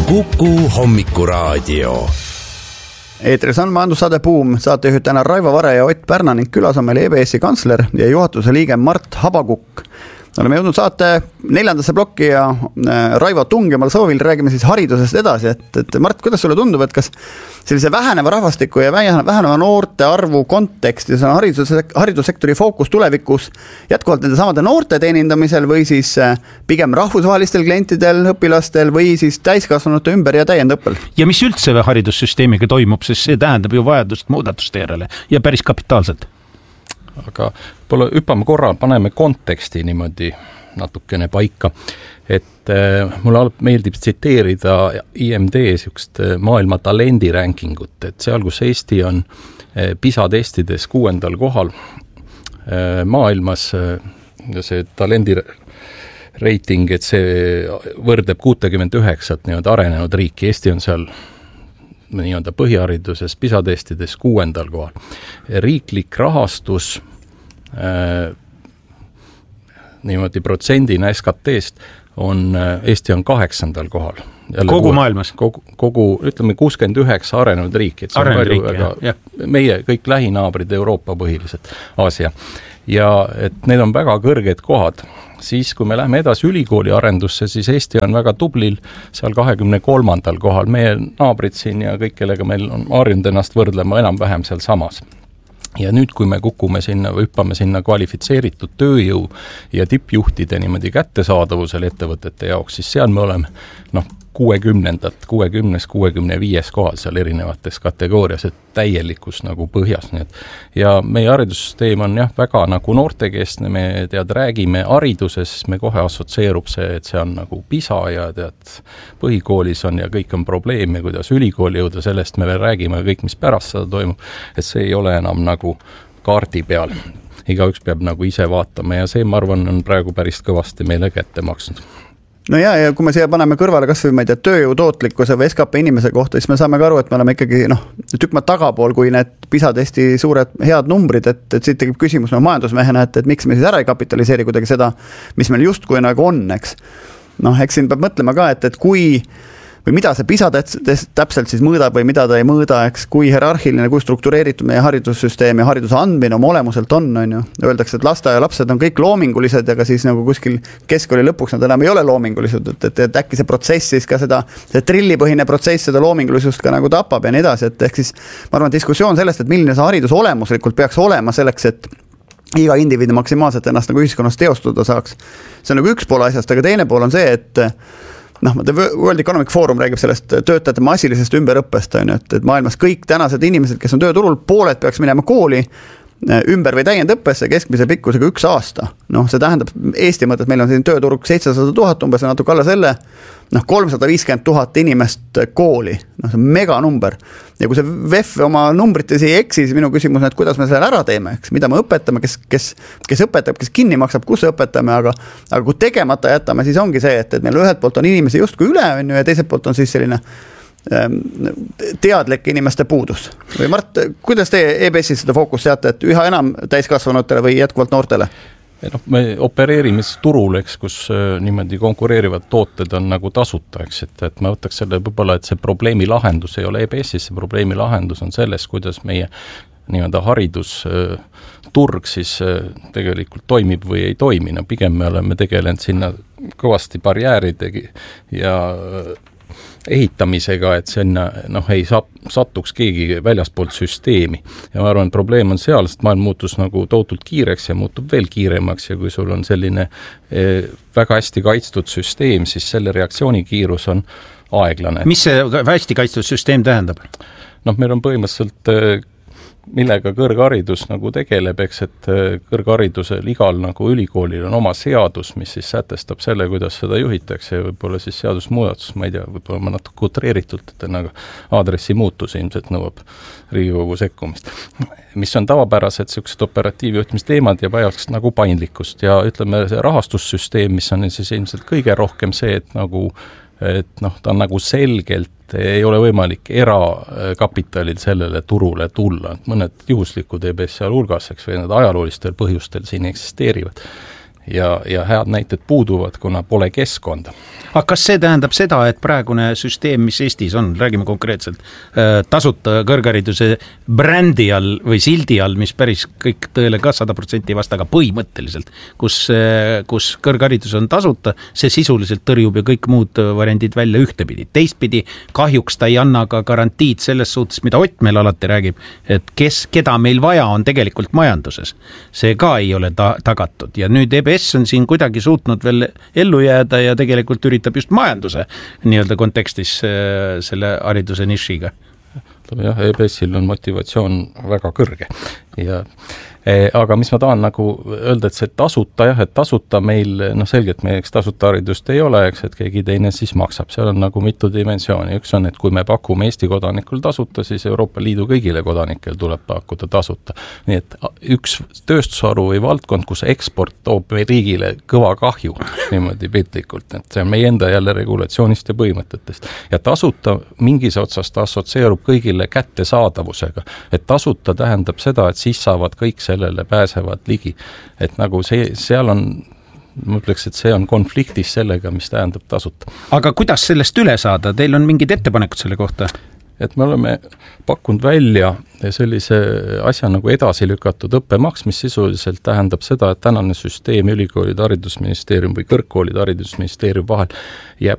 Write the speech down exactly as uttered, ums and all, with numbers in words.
Kuku Hommikuraadio. Eetris on majandussaade Buum, saatejuhid täna Raivo Vare ja Ott Pärna ning külas on meil E B S-i kantsler ja juhatuse liige Mart Habakukk. Oleme jõudnud saate neljandasse plokki ja Raivo tungimal soovil räägime siis haridusest edasi, et, et Mart, kuidas sulle tundub, et kas sellise väheneva rahvastiku ja väheneva noorte arvu kontekstis on haridus, haridussektori fookus tulevikus jätkuvalt nende samade noorte teenindamisel või siis pigem rahvusvahelistel klientidel, õpilastel või siis täiskasvanute ümber- ja täiendõppel? Ja mis üldse haridussüsteemiga toimub, sest see tähendab ju vajadust muudatuste järele ja päris kapitaalselt. Aga pole hüppame korra, paneme konteksti niimoodi natukene paika, et äh, mulle meeldib tsiteerida I M D sükst maailma talendi rankingut, et seal, kus Eesti on äh, PISA testides kuuendal kohal äh, maailmas, äh, see talendi reiting, et see võrdleb kuutekümmend üheksat nii-öelda arenenud riiki, Eesti on seal nii-öelda põhihariduses PISA testides kuuendal kohal. Riiklik rahastus äh, niimoodi protsendina S K T-st on, Eesti on kaheksandal kohal. Jälle kogu kuue, maailmas? Kogu, kogu, ütleme, kuuskümmend üheksa arenenud riiki. Arenenud riiki, väga, jah. Meie kõik lähinaabrid, Euroopa põhiliselt, Aasia. Ja et need on väga kõrged kohad. Siis, kui me läheme edasi ülikooli arendusse, siis Eesti on väga tublil seal kahekümne kolmandal kohal. Meie naabrid siin ja kõik, kellega meil on harjunud ennast võrdlema enam-vähem seal samas. Ja nüüd, kui me kukume sinna või hüppame sinna kvalifitseeritud tööjõu ja tippjuhtide niimoodi kättesaadavusel ettevõtete jaoks, siis seal me oleme noh, kuuekümnendat, kuuekümnes, kuuekümne viies kohal seal erinevates kategoorias, et täielikus nagu põhjas. Nii et, ja meie haridussüsteem on jah, väga nagu noortekeskne, me tead, räägime hariduses, me kohe assotsieerub see, et see on nagu PISA ja tead, põhikoolis on ja kõik on probleem ja kuidas ülikooli jõuda, sellest me veel räägime kõik, mis pärast seda toimub, et see ei ole enam nagu kaardi peal. Igaüks peab nagu ise vaatama ja see, ma arvan, on praegu päris kõvasti meile kätte maksnud. No ja, ja kui me siia paneme kõrvale kas või ma ei tea, tööjõu tootlikkuse või S K P inimese kohta, siis me saame ka aru, et me oleme ikkagi noh, tükk maad tagapool, kui need PISA testi suured head numbrid, et, et siit tegib küsimus no, majandusmehena, et, et miks me siis ära ei kapitaliseeri kuidagi seda, mis meil justkui nagu on, eks. Noh, eks siin peab mõtlema ka, et, et kui või mida see PISA täpselt siis mõõdab või mida ta ei mõõda, eks, kui hierarhiline, kui struktureeritud meie haridussüsteem ja hariduse andmine oma olemuselt on, on ju. Öeldakse, et lasteaia lapsed on kõik loomingulised, aga siis nagu kuskil keskkooli lõpuks nad enam ei ole loomingulised, et, et, et äkki see protsess siis ka seda, see trillipõhine protsess seda loomingulisust ka nagu tapab ja nii edasi, et ehk siis ma arvan, diskussioon sellest, et milline see haridus olemuslikult peaks olema selleks, et iga indiviidi maksimaalselt ennast nagu ühiskonnas teostada saaks. See on nagu üks pool asjast, aga teine pool on see, et noh, World Economic Forum räägib sellest töötajate massilisest ümberõppest, et, et maailmas kõik tänased inimesed, kes on tööturul, pooled peaks minema kooli ümber või täiendõppesse keskmise pikkusega üks aasta. Noh, see tähendab Eesti mõttes, meil on siin tööturg seitsesada tuhat umbes ja natuke alla selle, noh, kolmsada viiskümmend tuhat inimest kooli. Noh, see on mega number. Ja kui see V E F oma numbrites ei eksi, siis minu küsimus on, et kuidas me selle ära teeme, eks? Mida me õpetame, kes, kes, kes õpetab, kes kinni maksab, kus õpetame, aga, aga kui tegemata jätame, siis ongi see, et, et meil ühelt poolt on inimesi justkui üle on ju, ja teiselt poolt on siis selline teadlik inimeste puudus. Või Mart, kuidas teie E B S-is seda fookus seate, et üha enam täiskasvanutele või jätkuvalt noortele? No, me opereerime turul, eks, kus niimoodi konkureerivad tooted on nagu tasuta, eks, et, et ma võtaks selle võib-olla, et see probleemi lahendus ei ole E B S-is, see probleemi lahendus on selles, kuidas meie nii-öelda haridusturg siis tegelikult toimib või ei toimi. No, pigem me oleme tegelenud sinna kõvasti barjääridegi ja ehitamisega, et sinna noh, ei satuks keegi väljaspoolt süsteemi. Ja ma arvan, probleem on seal, sest maailm muutus nagu tohutult kiireks ja muutub veel kiiremaks ja kui sul on selline eh, väga hästi kaitstud süsteem, siis selle reaktsioonikiirus on aeglane. Mis see hästi kaitstud süsteem tähendab? Noh, meil on põhimõtteliselt eh, millega kõrgharidus nagu tegeleb, eks, et kõrgharidusel igal nagu ülikoolil on oma seadus, mis siis sätestab selle, kuidas seda juhitakse ja võib-olla siis seadusmuudatus, ma ei tea, võib-olla ma natuke utreeritult, et nagu aadressi muutus ilmselt nõuab Riigikogu sekkumist. Mis on tavapärased sellised operatiivjuhtimisteemad ja vajaks nagu paindlikkust ja ütleme, see rahastussüsteem, mis on siis ilmselt kõige rohkem see, et nagu et noh, ta on nagu selgelt, ei ole võimalik erakapitalil sellele turule tulla. Mõned juhuslikud E B S seal hulgas, eks, või need ajaloolistel põhjustel siin eksisteerivad. ja, ja head näited puuduvad, kuna pole keskkonda. Aga kas see tähendab seda, et praegune süsteem, mis Eestis on, räägime konkreetselt, tasuta kõrghariduse brändi all või sildi all, mis päris kõik tõele ka sada protsenti vasta, aga põhimõtteliselt, kus, kus kõrgharidus on tasuta, see sisuliselt tõrjub ja kõik muud variandid välja ühtepidi. Teistpidi kahjuks ta ei anna ka garantiid selles suhtes, mida Ott meil alati räägib, et kes, keda meil vaja on tegelikult majanduses. See ka ei ole ta- tagatud ja nüüd E B S on siin kuidagi suutnud veel ellu jääda ja tegelikult üritab just majanduse nii-öelda kontekstis selle hariduse nišiga. Jah, E B S-il on motivatsioon väga kõrge ja aga mis ma tahan nagu öelda, et see tasuta jah, et tasuta meil, noh selgelt meieks tasuta haridust ei ole, eks, et keegi teine siis maksab, seal on nagu mitu dimensiooni, üks on, et kui me pakume Eesti kodanikul tasuta, siis Euroopa Liidu kõigile kodanikel tuleb pakkuda tasuta. Nii et üks tööstusharu või valdkond, kus eksport toob riigile kõva kahju, niimoodi piltlikult, et see on meie enda jälle regulatsioonist ja põhimõtetest. Ja tasuta mingis otsas ta assotsieerub kõigile kättesaadavusega, et tasuta tähendab seda, et siis saavad kõik see sellele pääsevad ligi. Et nagu see, seal on, ma ütleks, et see on konfliktis sellega, mis tähendab tasuta. Aga kuidas sellest üle saada? Teil on mingid ettepanekud selle kohta? Et me oleme pakkunud välja sellise asja nagu edasi lükatud õppemaks, mis sisuliselt tähendab seda, et tänane süsteem ülikoolide haridusministeerium või kõrgkoolide haridusministeerium vahel jääb